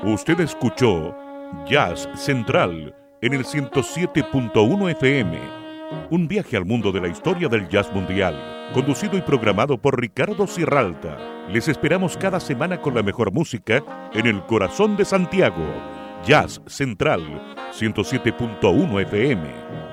Usted escuchó Jazz Central en el 107.1 FM. Un viaje al mundo de la historia del jazz mundial, conducido y programado por Ricardo Sierralta. Les esperamos cada semana con la mejor música en el corazón de Santiago. Jazz Central, 107.1 FM.